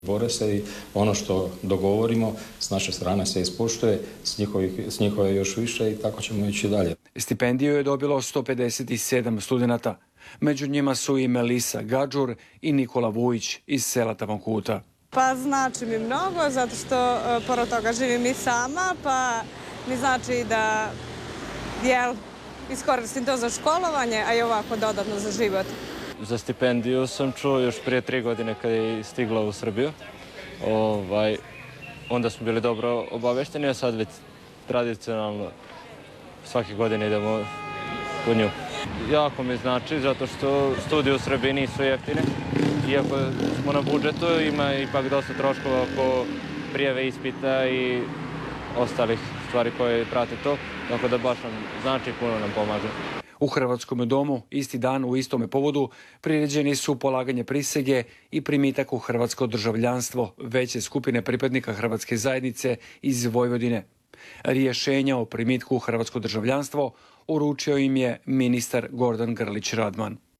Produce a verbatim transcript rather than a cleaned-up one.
Bore se i ono što dogovorimo s naše strane se ispoštuje, s, njihovih, s njihove još više i tako ćemo ići dalje. Stipendiju je dobilo sto pedeset sedam studenata. Među njima su i Melisa Gadžur i Nikola Vujić iz sela Tavankuta. Pa znači mi mnogo, zato što pored toga živim i sama, pa mi znači da jel, iskoristim to za školovanje, a i ovako dodatno za život. Za stipendiju sam čuo još prije tri godine kada je stigla u Srbiju. Ovaj, onda smo bili dobro obavešteni, a sad već tradicionalno svake godine idemo po nju. Jako mi znači zato što studije u Srbiji nisu jeftine. Iako smo na budžetu, ima ipak dosta troškova oko prijave ispita i ostalih stvari koje prate to. Tako da baš nam znači, puno nam pomaže. U Hrvatskom domu isti dan u istome povodu priređeni su polaganje prisege i primitak u hrvatsko državljanstvo veće skupine pripadnika hrvatske zajednice iz Vojvodine. Rješenja o primitku u hrvatsko državljanstvo uručio im je ministar Gordan Grlić Radman.